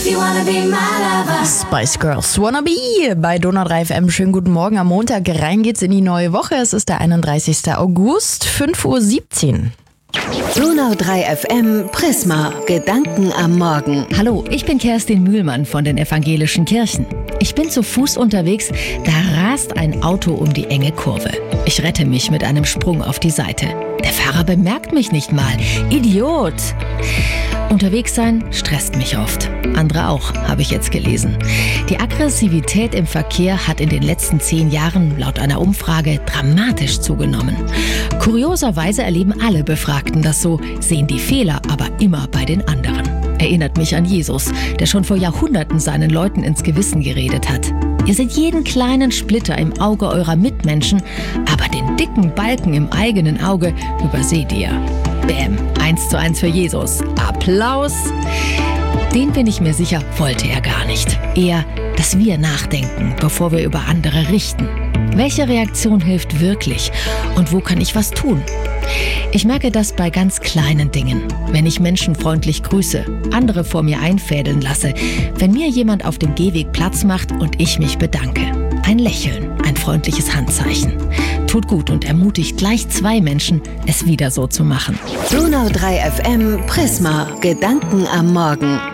you wanna be my lover. Spice Girls Wanna Be bei Donau 3 FM. Schönen guten Morgen am Montag. Rein geht's in die neue Woche. Es ist der 31. August, 5:17 Uhr. Donau 3 FM Prisma. Gedanken am Morgen. Hallo, ich bin Kerstin Mühlmann von den Evangelischen Kirchen. Ich bin zu Fuß unterwegs, da rast ein Auto um die enge Kurve. Ich rette mich mit einem Sprung auf die Seite. Der Fahrer bemerkt mich nicht mal. Idiot! Unterwegs sein stresst mich oft. Andere auch, habe ich jetzt gelesen. Die Aggressivität im Verkehr hat in den letzten 10 Jahren laut einer Umfrage dramatisch zugenommen. Kurioserweise erleben alle Befragten das so, sehen die Fehler aber immer bei den anderen. Erinnert mich an Jesus, der schon vor Jahrhunderten seinen Leuten ins Gewissen geredet hat. Ihr seht jeden kleinen Splitter im Auge eurer Mitmenschen, aber den dicken Balken im eigenen Auge überseht ihr. Bäm, 1:1 für Jesus. Applaus! Den bin ich mir sicher, wollte er gar nicht. Eher, dass wir nachdenken, bevor wir über andere richten. Welche Reaktion hilft wirklich und wo kann ich was tun? Ich merke das bei ganz kleinen Dingen. Wenn ich Menschen freundlich grüße, andere vor mir einfädeln lasse, wenn mir jemand auf dem Gehweg Platz macht und ich mich bedanke. Ein Lächeln, ein freundliches Handzeichen. Tut gut und ermutigt gleich 2 Menschen, es wieder so zu machen. Donau 3 FM Prisma. Gedanken am Morgen.